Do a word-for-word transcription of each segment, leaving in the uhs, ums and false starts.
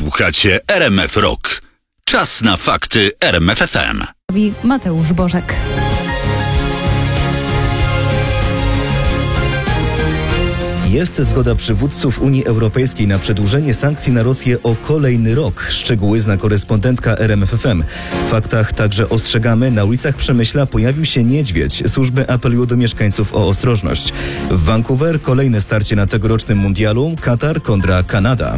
Słuchacie R M F Rock. Czas na fakty R M F F M. Mateusz Bożek. Jest zgoda przywódców Unii Europejskiej na przedłużenie sankcji na Rosję o kolejny rok. Szczegóły zna korespondentka R M F F M. W faktach także ostrzegamy, na ulicach Przemyśla pojawił się niedźwiedź. Służby apelują do mieszkańców o ostrożność. W Vancouver kolejne starcie na tegorocznym mundialu. Katar kontra Kanada.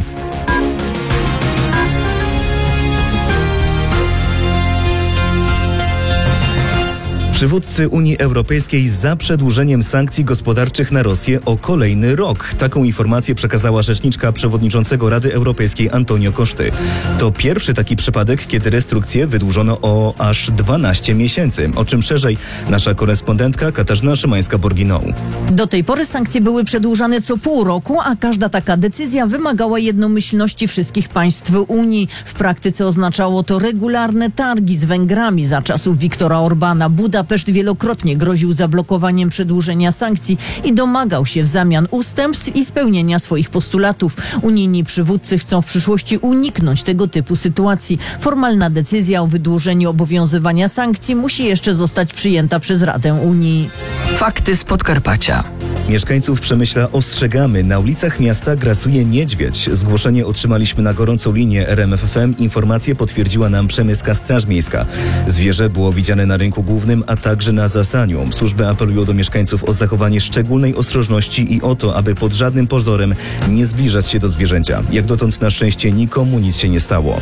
Przywódcy Unii Europejskiej za przedłużeniem sankcji gospodarczych na Rosję o kolejny rok. Taką informację przekazała rzeczniczka przewodniczącego Rady Europejskiej Antonio Costa. To pierwszy taki przypadek, kiedy restrykcje wydłużono o aż dwanaście miesięcy. O czym szerzej nasza korespondentka Katarzyna Szymańska-Borginą. Do tej pory sankcje były przedłużane co pół roku, a każda taka decyzja wymagała jednomyślności wszystkich państw Unii. W praktyce oznaczało to regularne targi z Węgrami za czasów Viktora Orbana. Budapeszt wielokrotnie groził zablokowaniem przedłużenia sankcji i domagał się w zamian ustępstw i spełnienia swoich postulatów. Unijni przywódcy chcą w przyszłości uniknąć tego typu sytuacji. Formalna decyzja o wydłużeniu obowiązywania sankcji musi jeszcze zostać przyjęta przez Radę Unii. Fakty z Podkarpacia. Mieszkańców Przemyśla ostrzegamy. Na ulicach miasta grasuje niedźwiedź. Zgłoszenie otrzymaliśmy na gorącą linię R M F F M. Informację potwierdziła nam przemyska Straż Miejska. Zwierzę było widziane na rynku głównym, a także na Zasaniu. Służby apelują do mieszkańców o zachowanie szczególnej ostrożności i o to, aby pod żadnym pozorem nie zbliżać się do zwierzęcia. Jak dotąd na szczęście nikomu nic się nie stało.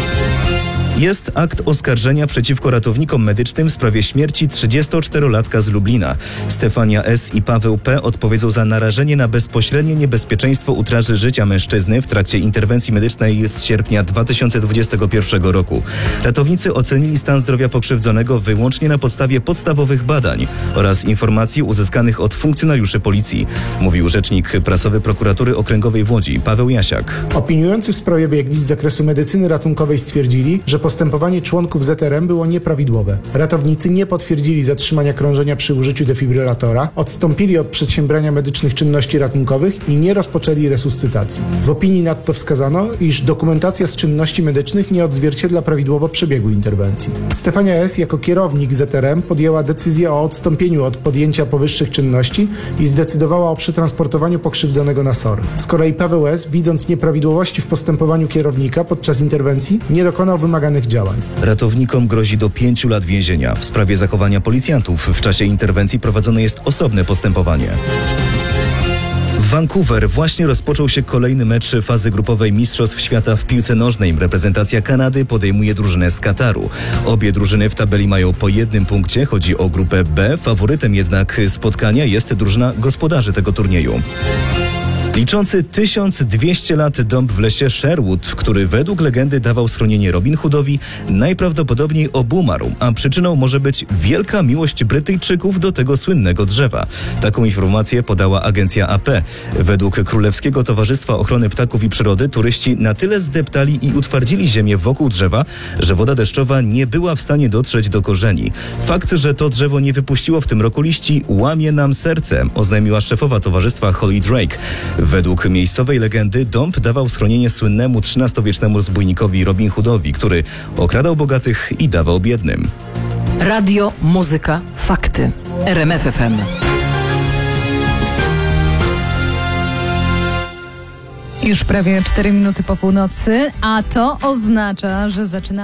Jest akt oskarżenia przeciwko ratownikom medycznym w sprawie śmierci trzydziestoczterolatka z Lublina. Stefania S. i Paweł P. odpowiedzą za narażenie na bezpośrednie niebezpieczeństwo utraty życia mężczyzny w trakcie interwencji medycznej z sierpnia dwa tysiące dwudziestego pierwszego roku. Ratownicy ocenili stan zdrowia pokrzywdzonego wyłącznie na podstawie podstawowych badań oraz informacji uzyskanych od funkcjonariuszy policji, mówił rzecznik prasowy Prokuratury Okręgowej w Łodzi, Paweł Jasiak. Opiniujący w sprawie biegli z zakresu medycyny ratunkowej stwierdzili, że postępowanie członków Z R M było nieprawidłowe. Ratownicy nie potwierdzili zatrzymania krążenia przy użyciu defibrylatora, odstąpili od przedsiębrania medycznych czynności ratunkowych i nie rozpoczęli resuscytacji. W opinii nadto wskazano, iż dokumentacja z czynności medycznych nie odzwierciedla prawidłowo przebiegu interwencji. Stefania S. jako kierownik Z R M podjęła decyzję o odstąpieniu od podjęcia powyższych czynności i zdecydowała o przetransportowaniu pokrzywdzonego na S O R. Z kolei Paweł S., widząc nieprawidłowości w postępowaniu kierownika podczas interwencji, nie dokonał wymaganych działań. Ratownikom grozi do pięciu lat więzienia. W sprawie zachowania policjantów w czasie interwencji prowadzone jest osobne postępowanie. W Vancouver właśnie rozpoczął się kolejny mecz fazy grupowej Mistrzostw Świata w piłce nożnej. Reprezentacja Kanady podejmuje drużynę z Kataru. Obie drużyny w tabeli mają po jednym punkcie. Chodzi o grupę B. Faworytem jednak spotkania jest drużyna gospodarzy tego turnieju. Liczący tysiąc dwieście lat dąb w lesie Sherwood, który według legendy dawał schronienie Robin Hoodowi, najprawdopodobniej obumarł, a przyczyną może być wielka miłość Brytyjczyków do tego słynnego drzewa. Taką informację podała agencja A P. Według Królewskiego Towarzystwa Ochrony Ptaków i Przyrody turyści na tyle zdeptali i utwardzili ziemię wokół drzewa, że woda deszczowa nie była w stanie dotrzeć do korzeni. Fakt, że to drzewo nie wypuściło w tym roku liści, łamie nam serce, oznajmiła szefowa towarzystwa Holly Drake. Według miejscowej legendy dąb dawał schronienie słynnemu trzynastowiecznemu zbójnikowi Robin Hoodowi, który okradał bogatych i dawał biednym. Radio, muzyka, fakty. R M F F M. Już prawie cztery minuty po północy, a to oznacza, że zaczyna